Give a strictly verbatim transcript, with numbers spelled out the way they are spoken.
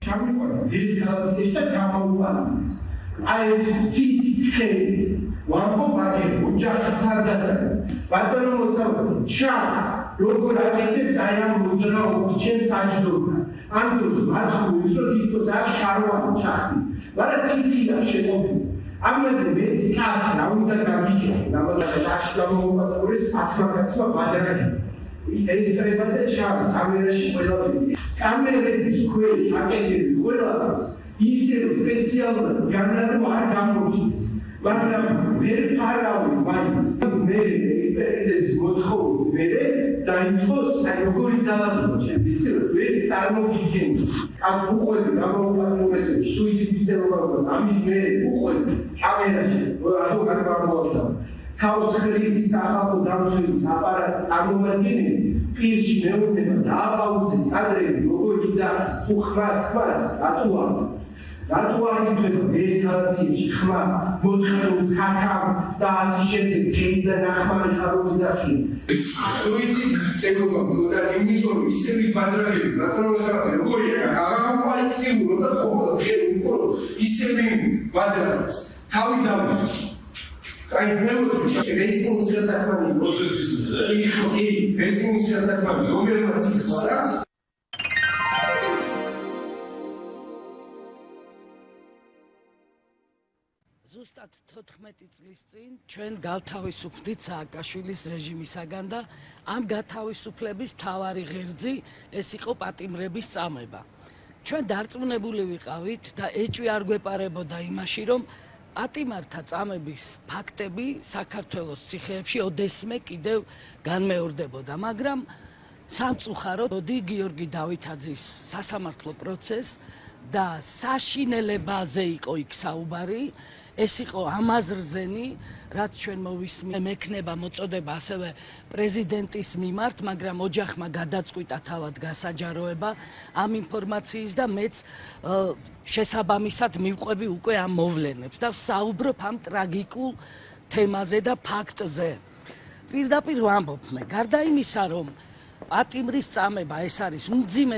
ჩამიყვანა ეს გალაციაში და გამოვუყარეს. აი ეს თითქე ვამბობ აგერ ოჯახთან დასაწყისად. ბატონო მოსწავლე ჩანს როგორ აკეთებს აი ამ მოძრაობას ჩემს საჯდომთან. ამ დროს მათხოვრის რომ თვითონ აქ შარვანი ჩახდი. მაგრამ თითია შეყოფილი. ამაზე მეტი კაც რა უნდა გაგიქეთო. ნაბადად აქ გამოვუყარეს ათმაკაცმა ბადრაკი. ეს treba და ჩანს კამერაში ყველაფერი. კამერების ქვეშ აკეთებს ყველაფერს. ისე რომ სპეციალურად განარო არ გამოჩნდეს. მაგრამ მე ფარავი მაინც მე ექსპერტიზების მოთხოვნის მერე დაიწყოს აი როგორი ძალადობა შემდგიცი რომ მე წარმოგიდგენთ ამ უყოლი გამოვაყენებს სუიციდის დელოგა ამის მე უყოლი კამერაში ადვოკატ გამოვაცავ თავს ხლიცის ახალ დამცველის აპარატის წარმომადგენელი პირში მეუბნება დააბაუზე კადრები როგორ იძახის თუ ხმას ხმას რატოა რატო არ იგდება ეს თალაციაში ხმა მოთხოვნს ქაქავს და ასე შემდეგ ქეიდა ნახმარი ხარობიძახი სუიციდის დელოგა და იმიტომ ისების ბადრაგები ბატონოსაფე როგორია აღამყალიფტებულო და ყოველ დღე უფრო ისები ბადრაგებს თავი დავიწყო აი ნეუტრალ ბეზინის შეთანხმებული პროცესის კი ბეზინის შეთანხმებული რომელმაც იხმარებს ზუსტად თოთხმეტი წლის წინ ჩვენ გავთავისუფლდით სააკაშვილის რეჟიმისაგან და ამ გათავისუფლების მთავარი ღერძი ეს იყო პატიმრების წამება. ჩვენ დარწმუნებული ვიყავით და ეჭვი არ გვეპარებოდა იმაში, რომ პატიმართა წამების ფაქტები საქართველოს ციხეებში ოდესმე კიდევ განმეორდებოდა, მაგრამ სამწუხაროდ გიორგი დავითაძის სასამართლო პროცესს და საშინელებაზე იყო იქ საუბარი. ეს იყო ამაზრზენი, რაც ჩვენ მოვისმენთ, მექნება მოწოდება ასევე პრეზიდენტის მიმართ, მაგრამ ოჯახმა გადაწყვიტა თავად გასაჯაროება ამ ინფორმაციის და მეც შესაბამისად მივყვები უკვე ამ მოვლენებს და ვსაუბრობ ამ ტრაგიკულ თემაზე და ფაქტზე. პირდაპირ ვამბობ მე, გარდა იმისა, რომ პატიმრის წამება ეს არის უმძიმე